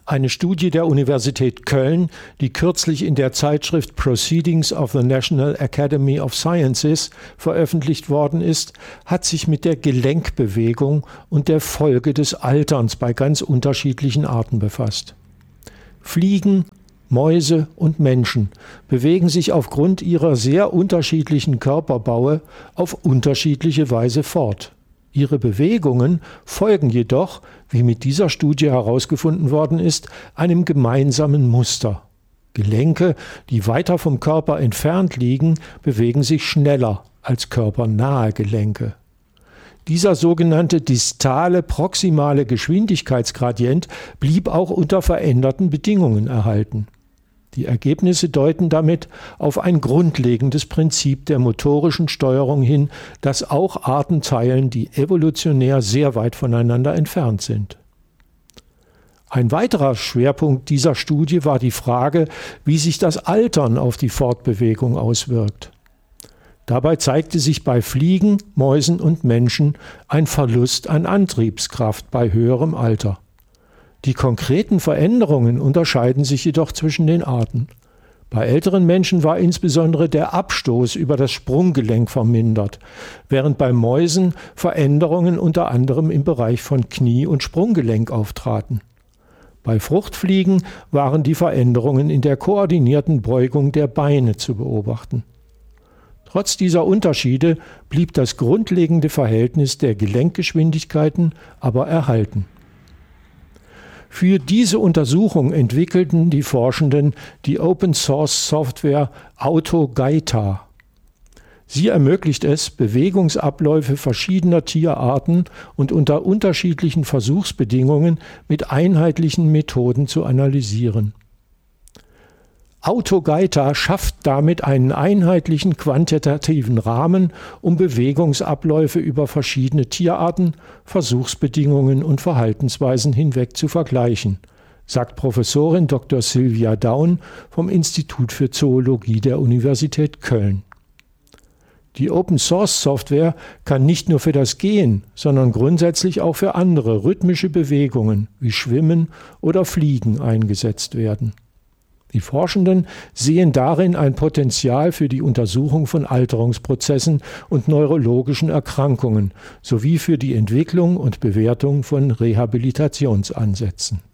Eine Studie der Universität Köln, die kürzlich in der Zeitschrift Proceedings of the National Academy of Sciences veröffentlicht worden ist, hat sich mit der Gelenkbewegung und der Folge des Alterns bei ganz unterschiedlichen Arten befasst. Fliegen, Mäuse und Menschen bewegen sich aufgrund ihrer sehr unterschiedlichen Körperbaue auf unterschiedliche Weise fort. Ihre Bewegungen folgen jedoch, wie mit dieser Studie herausgefunden worden ist, einem gemeinsamen Muster. Gelenke, die weiter vom Körper entfernt liegen, bewegen sich schneller als körpernahe Gelenke. Dieser sogenannte distale proximale Geschwindigkeitsgradient blieb auch unter veränderten Bedingungen erhalten. Die Ergebnisse deuten damit auf ein grundlegendes Prinzip der motorischen Steuerung hin, das auch Arten teilen, die evolutionär sehr weit voneinander entfernt sind. Ein weiterer Schwerpunkt dieser Studie war die Frage, wie sich das Altern auf die Fortbewegung auswirkt. Dabei zeigte sich bei Fliegen, Mäusen und Menschen ein Verlust an Antriebskraft bei höherem Alter. Die konkreten Veränderungen unterscheiden sich jedoch zwischen den Arten. Bei älteren Menschen war insbesondere der Abstoß über das Sprunggelenk vermindert, während bei Mäusen Veränderungen unter anderem im Bereich von Knie- und Sprunggelenk auftraten. Bei Fruchtfliegen waren die Veränderungen in der koordinierten Beugung der Beine zu beobachten. Trotz dieser Unterschiede blieb das grundlegende Verhältnis der Gelenkgeschwindigkeiten aber erhalten. Für diese Untersuchung entwickelten die Forschenden die Open-Source-Software AutoGaita. Sie ermöglicht es, Bewegungsabläufe verschiedener Tierarten und unter unterschiedlichen Versuchsbedingungen mit einheitlichen Methoden zu analysieren. AutoGaita schafft damit einen einheitlichen quantitativen Rahmen, um Bewegungsabläufe über verschiedene Tierarten, Versuchsbedingungen und Verhaltensweisen hinweg zu vergleichen, sagt Professorin Dr. Sylvia Daun vom Institut für Zoologie der Universität Köln. Die Open-Source-Software kann nicht nur für das Gehen, sondern grundsätzlich auch für andere rhythmische Bewegungen wie Schwimmen oder Fliegen eingesetzt werden. Die Forschenden sehen darin ein Potenzial für die Untersuchung von Alterungsprozessen und neurologischen Erkrankungen sowie für die Entwicklung und Bewertung von Rehabilitationsansätzen.